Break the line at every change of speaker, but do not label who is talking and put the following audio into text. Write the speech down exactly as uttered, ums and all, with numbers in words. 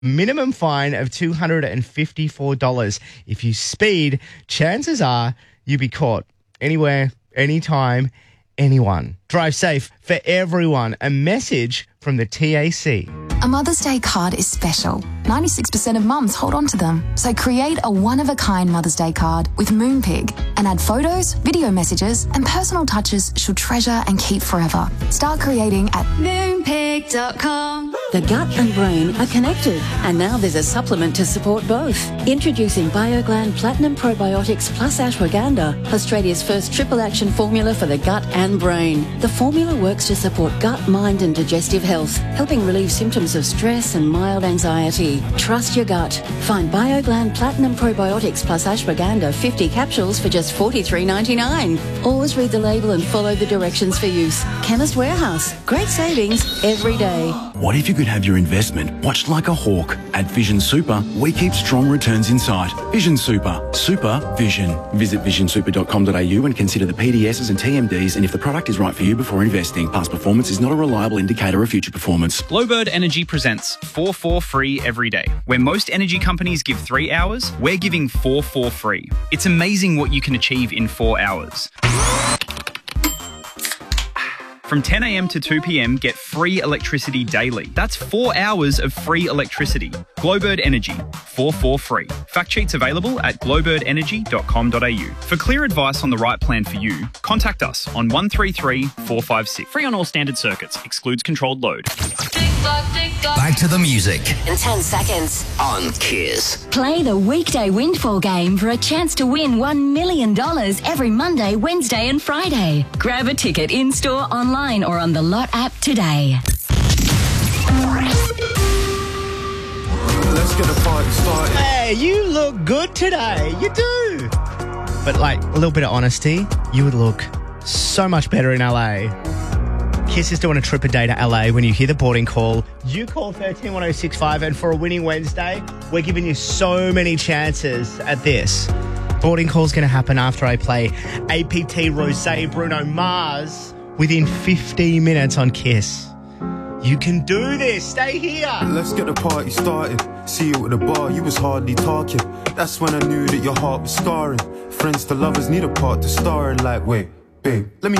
Minimum fine of two hundred fifty-four dollars. If you speed, chances are you'll be caught anywhere, anytime, anyone. Drive safe for everyone. A message from the T A C.
A Mother's Day card is special. ninety-six percent of mums hold on to them. So create a one-of-a-kind Mother's Day card with Moonpig and add photos, video messages and personal touches she'll treasure and keep forever. Start creating at moonpig dot com.
The gut and brain are connected, and now there's a supplement to support both. Introducing BioGland Platinum Probiotics plus Ashwagandha, Australia's first triple action formula for the gut and brain. The formula works to support gut, mind and digestive health, helping relieve symptoms of stress and mild anxiety. Trust your gut. Find BioGland Platinum Probiotics plus Ashwagandha fifty capsules for just forty-three ninety-nine. Always read the label and follow the directions for use. Chemist Warehouse. Great savings every day.
What if you could have your investment watched like a hawk? At Vision Super, we keep strong returns in sight. Vision Super. Super Vision. Visit vision super dot com dot a u and consider the P D Ss and T M Ds and if the product is right for you before investing. Past performance is not a reliable indicator of future performance.
Glowbird Energy presents four four free every day. Where most energy companies give three hours, we're giving four four free. It's amazing what you can achieve in four hours. From ten a m to two p m, get free electricity daily. That's four hours of free electricity. Glowbird Energy, four four free. Fact sheets available at glowbird energy dot com dot a u. For clear advice on the right plan for you, contact us on one three three, four five six. Free on all standard circuits. Excludes controlled load.
Back to the music.
In ten seconds.
On Kiss.
Play the weekday windfall game for a chance to win one million dollars every Monday, Wednesday and Friday. Grab a ticket in-store, online or on the Lot app today.
Let's get the party started.
Hey, you look good today. You do. But like a little bit of honesty, you would look so much better in L A. Kiss is doing a trip a day to L A. When you hear the boarding call, you call one three one oh six five, and for a winning Wednesday, we're giving you so many chances at this. Boarding call's going to happen after I play A P T Rosé Bruno Mars within fifteen minutes on Kiss. You can do this. Stay here.
Let's get the party started. See you at the bar, you was hardly talking. That's when I knew that your heart was scarring. Friends to lovers need a part to star in. Like, wait, babe, let me